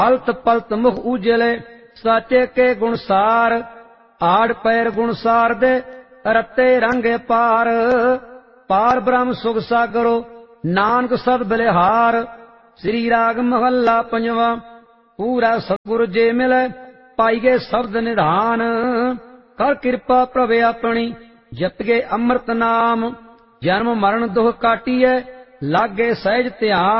अलत पलत मुख उजले साचे के गुणसार आड़ पैर गुणसार दे रते रंगे पार पार ब्रह्म सुख सागरो नानक सद बलिहार। श्री राग महला पंजवा। पूरा सतगुर जे मिले पाईगे शब्द निधान कर कृपा प्रभ अपनी जप गे अमृत नाम जन्म मरण दुख काटिए लागे सहज ध्यान।